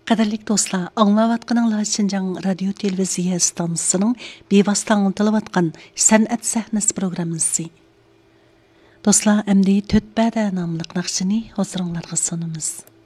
Qadirlik dostlar, аңлаватқаныңлар Шинжаң радио телевизия станциясының бевасты аңлатылыватқан сәнәт сәхнәсе программасы. Достlar, әмді төт бәдә намлық нақшыны хозырыңларға sunumuz.